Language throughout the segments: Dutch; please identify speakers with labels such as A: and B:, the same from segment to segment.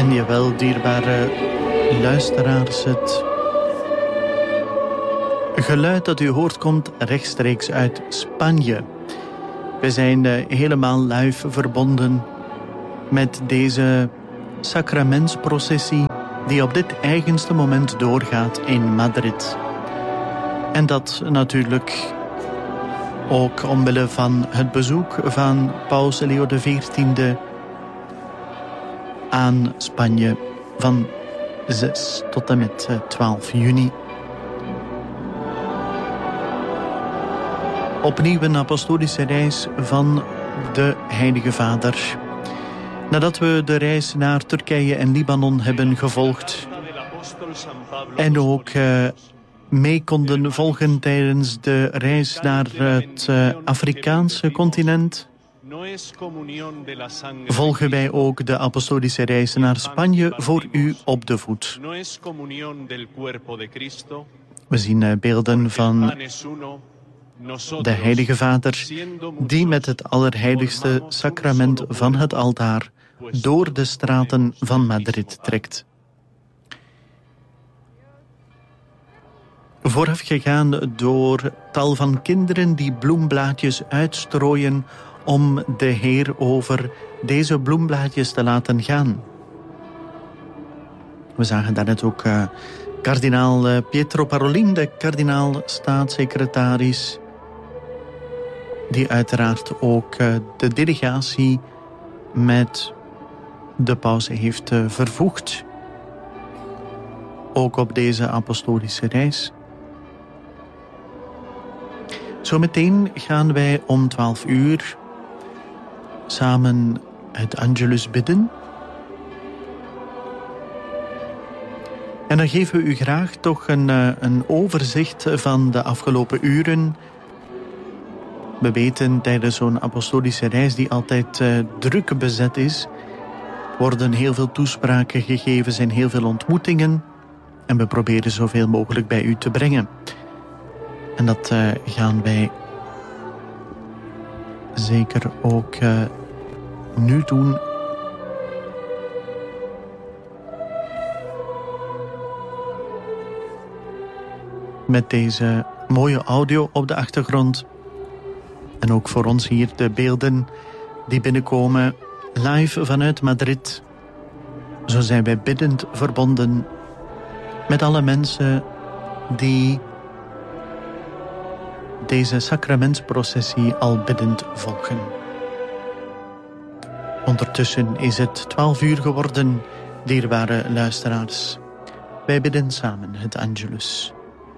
A: En jawel, dierbare luisteraars, het geluid dat u hoort komt rechtstreeks uit Spanje. We zijn helemaal live verbonden met deze sacramentsprocessie die op dit eigenste moment doorgaat in Madrid. En dat natuurlijk ook omwille van het bezoek van Paus Leo XIV aan Spanje van 6 tot en met 12 juni. Opnieuw een apostolische reis van de Heilige Vader. Nadat we de reis naar Turkije en Libanon hebben gevolgd en ook mee konden volgen tijdens de reis naar het Afrikaanse continent, volgen wij ook de apostolische reis naar Spanje voor u op de voet. We zien beelden van de Heilige Vader die met het allerheiligste sacrament van het altaar door de straten van Madrid trekt. Voorafgegaan door tal van kinderen die bloemblaadjes uitstrooien om de Heer over deze bloemblaadjes te laten gaan. We zagen daarnet ook kardinaal Pietro Parolin, de kardinaal staatssecretaris, die uiteraard ook de delegatie met de paus heeft vervoegd, ook op deze apostolische reis. Zometeen gaan wij om 12 uur samen het Angelus bidden. En dan geven we u graag toch een overzicht van de afgelopen uren. We weten, tijdens zo'n apostolische reis die altijd druk bezet is, worden heel veel toespraken gegeven, zijn heel veel ontmoetingen. En we proberen zoveel mogelijk bij u te brengen. En dat gaan wij zeker ook nu doen. Met deze mooie audio op de achtergrond. En ook voor ons hier de beelden die binnenkomen live vanuit Madrid. Zo zijn wij biddend verbonden met alle mensen die deze sacramentsprocessie al biddend volgen. Ondertussen is het 12 uur geworden, dierbare luisteraars. Wij bidden samen het Angelus.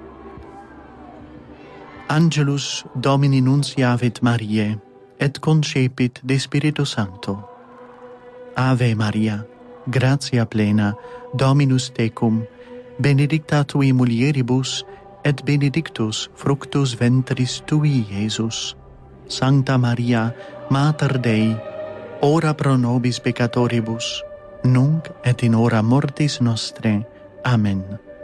A: Angelus Domini nunciavit Mariae, et concepit de Spiritu Sancto. Ave Maria, gratia plena, Dominus tecum, benedicta tui mulieribus, et benedictus fructus ventris tui, Iesus. Sancta Maria, Mater Dei, ora pro nobis peccatoribus, nunc et in hora mortis nostrae. Amen.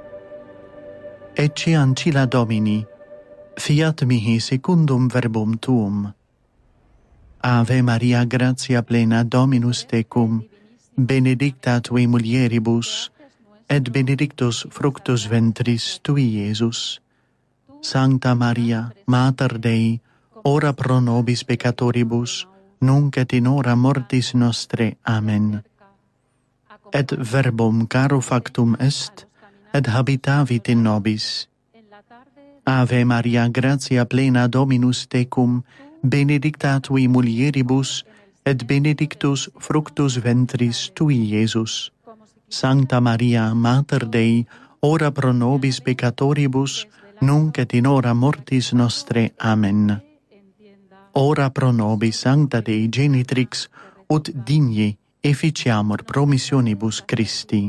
A: Ecce ancilla Domini, fiat mihi secundum verbum tuum. Ave Maria, gratia plena, Dominus tecum, benedicta tui mulieribus, et benedictus fructus ventris tui, Iesus. Sancta Maria, Mater Dei, ora pro nobis peccatoribus, nunc et in hora mortis nostrae. Amen. Et verbum caro factum est, et habitavit in nobis. Ave Maria, gratia plena, Dominus tecum, benedicta tui mulieribus, et benedictus fructus ventris tui, Iesus. Sancta Maria, Mater Dei, ora pro nobis peccatoribus, nunc et in hora mortis nostrae. Amen. Ora pro nobis, Sancta Dei Genitrix, ut digni efficiamur promissionibus Christi.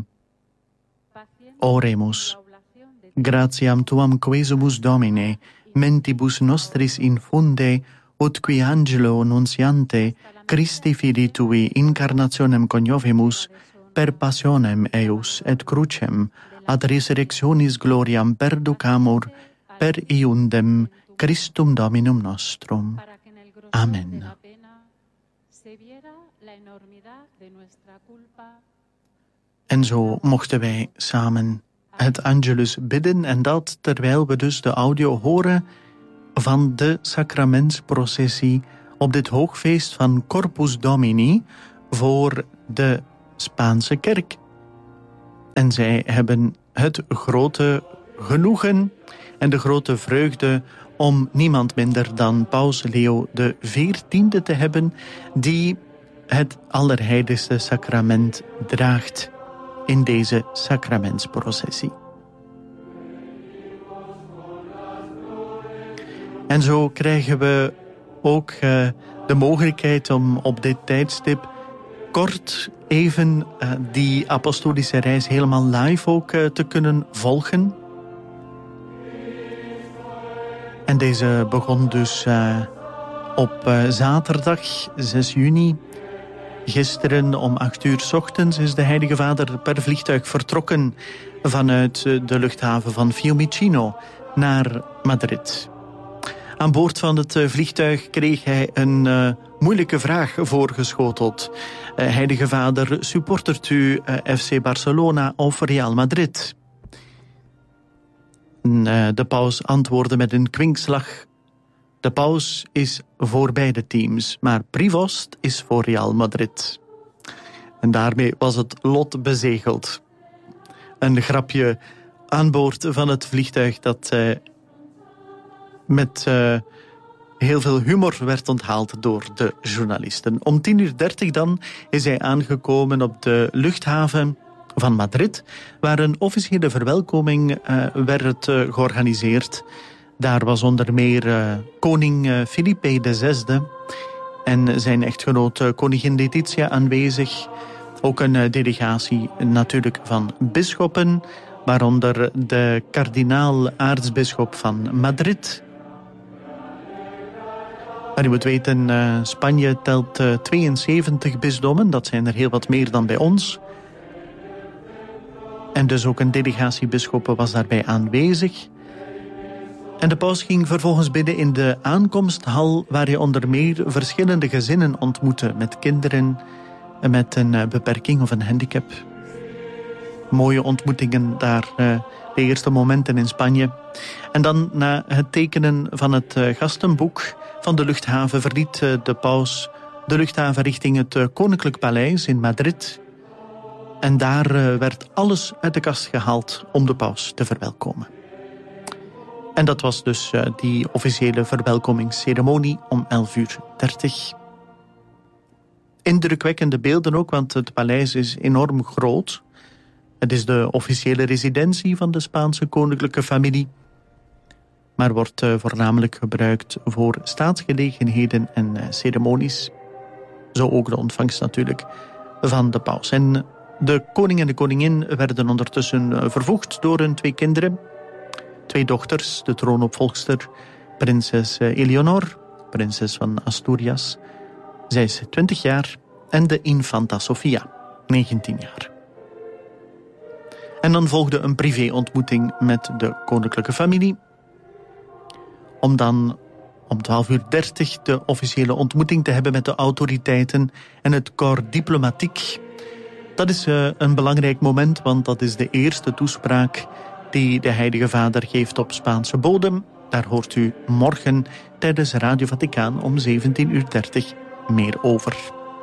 A: Oremus. Gratiam tuam quesumus Domine, mentibus nostris infunde, ut qui angelo nunciante, Christi fili tui incarnationem coniovimus, per passionem eius et crucem, ad resurrectionis gloriam perducamur, per iundem Christum Dominum nostrum. Amen. En zo mochten wij samen het Angelus bidden, en dat terwijl we dus de audio horen van de sacramentsprocessie op dit hoogfeest van Corpus Domini voor de Spaanse kerk. En zij hebben het grote genoegen en de grote vreugde om niemand minder dan Paus Leo XIV te hebben, die het Allerheiligste Sacrament draagt in deze sacramentsprocessie. En zo krijgen we ook de mogelijkheid om op dit tijdstip kort even die apostolische reis helemaal live ook te kunnen volgen. En deze begon dus op zaterdag 6 juni. Gisteren om 8:00 's ochtends is de Heilige Vader per vliegtuig vertrokken vanuit de luchthaven van Fiumicino naar Madrid. Aan boord van het vliegtuig kreeg hij een moeilijke vraag voorgeschoteld. Heilige Vader, supportert u FC Barcelona of Real Madrid? De paus antwoordde met een kwinkslag: de paus is voor beide teams, maar Privost is voor Real Madrid. En daarmee was het lot bezegeld. Een grapje aan boord van het vliegtuig dat met heel veel humor werd onthaald door de journalisten. Om 10:30 dan is hij aangekomen op de luchthaven van Madrid, waar een officiële verwelkoming werd georganiseerd. Daar was onder meer koning Felipe VI en zijn echtgenoot koningin Letizia aanwezig. Ook een delegatie natuurlijk van bisschoppen, waaronder de kardinaal-aartsbisschop van Madrid. Maar je moet weten, Spanje telt 72 bisdommen, dat zijn er heel wat meer dan bij ons. En dus ook een delegatie bisschoppen was daarbij aanwezig. En de paus ging vervolgens binnen in de aankomsthal, waar hij onder meer verschillende gezinnen ontmoette met kinderen met een beperking of een handicap. Mooie ontmoetingen daar, de eerste momenten in Spanje. En dan na het tekenen van het gastenboek van de luchthaven verliet de paus de luchthaven richting het Koninklijk Paleis in Madrid. En daar werd alles uit de kast gehaald om de paus te verwelkomen. En dat was dus die officiële verwelkomingsceremonie om 11:30. Indrukwekkende beelden ook, want het paleis is enorm groot. Het is de officiële residentie van de Spaanse koninklijke familie, maar wordt voornamelijk gebruikt voor staatsgelegenheden en ceremonies. Zo ook de ontvangst natuurlijk van de paus. En de koning en de koningin werden ondertussen vervoegd door hun 2 kinderen. 2 dochters, de troonopvolgster, prinses Eleonor, prinses van Asturias. Zij is 20 jaar. En de infanta Sofia, 19 jaar. En dan volgde een privéontmoeting met de koninklijke familie. Om dan om 12:30 de officiële ontmoeting te hebben met de autoriteiten en het corps diplomatique. Dat is een belangrijk moment, want dat is de eerste toespraak die de Heilige Vader geeft op Spaanse bodem. Daar hoort u morgen tijdens Radio Vaticaan om 17:30 meer over.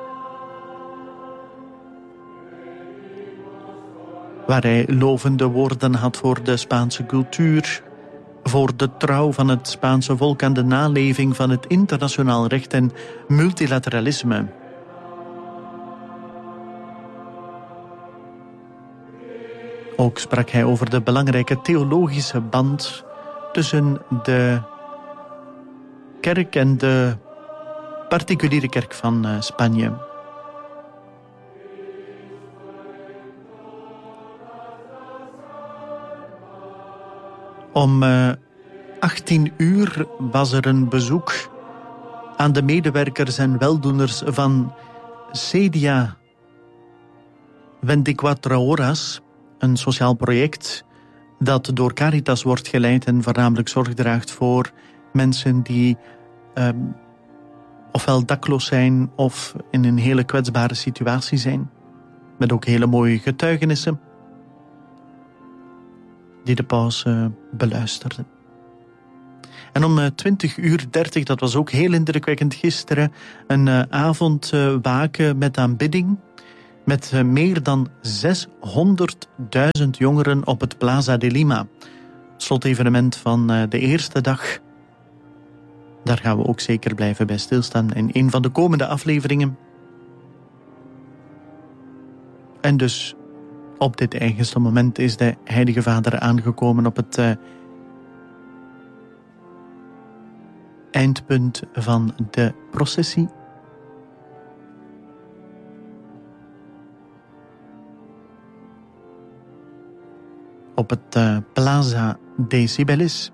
A: Waar hij lovende woorden had voor de Spaanse cultuur, voor de trouw van het Spaanse volk aan de naleving van het internationaal recht en multilateralisme. Ook sprak hij over de belangrijke theologische band tussen de kerk en de particuliere kerk van Spanje. Om 18:00 was er een bezoek aan de medewerkers en weldoeners van Cedia 24 Horas, een sociaal project dat door Caritas wordt geleid en voornamelijk zorg draagt voor mensen die ofwel dakloos zijn of in een hele kwetsbare situatie zijn. met ook hele mooie getuigenissen die de paus beluisterde. En om 20:30, dat was ook heel indrukwekkend gisteren, een avond waken met aanbidding met meer dan 600.000 jongeren op het Plaza de Lima. Slotevenement van de eerste dag. Daar gaan we ook zeker blijven bij stilstaan in een van de komende afleveringen. En dus op dit eigenste moment is de Heilige Vader aangekomen op het eindpunt van de processie. Op het Plaza de Cibeles.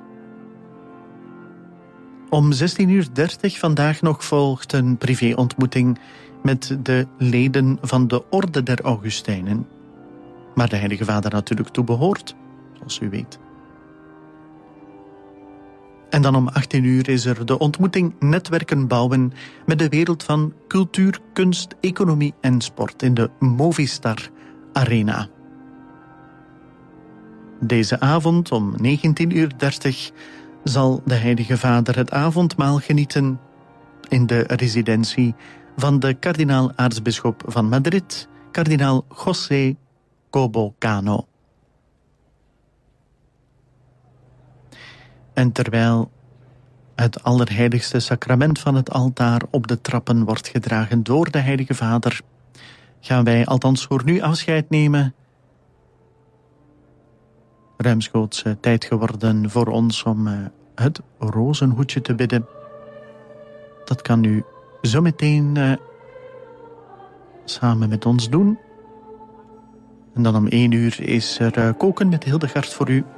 A: Om 16:30 vandaag nog volgt een privéontmoeting met de leden van de Orde der Augustijnen, waar de Heilige Vader natuurlijk toe behoort, zoals u weet. En dan om 18:00 is er de ontmoeting Netwerken bouwen met de wereld van cultuur, kunst, economie en sport in de Movistar Arena. Deze avond om 19:30 zal de Heilige Vader het avondmaal genieten in de residentie van de kardinaal-aartsbisschop van Madrid, kardinaal José Cobo Cano. En terwijl het allerheiligste sacrament van het altaar op de trappen wordt gedragen door de Heilige Vader, gaan wij althans voor nu afscheid nemen. Ruimschoots tijd geworden voor ons om het rozenhoedje te bidden. Dat kan u zo meteen samen met ons doen. En dan om 1:00 is er koken met Hildegard voor u.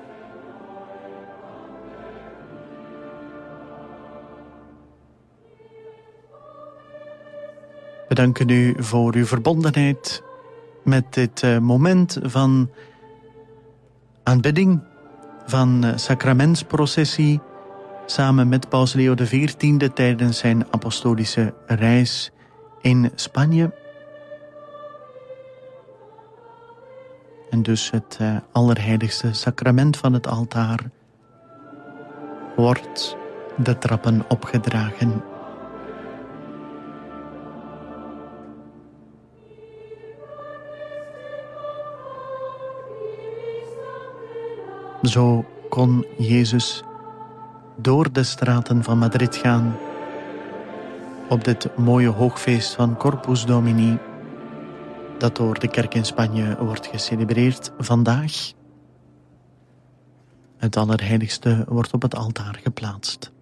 A: We danken u voor uw verbondenheid met dit moment van aanbidding, van sacramentsprocessie, samen met Paus Leo XIV tijdens zijn apostolische reis in Spanje. En dus het allerheiligste sacrament van het altaar wordt de trappen opgedragen. Zo kon Jezus door de straten van Madrid gaan op dit mooie hoogfeest van Corpus Domini, dat door de kerk in Spanje wordt gecelebreerd vandaag. Het allerheiligste wordt op het altaar geplaatst.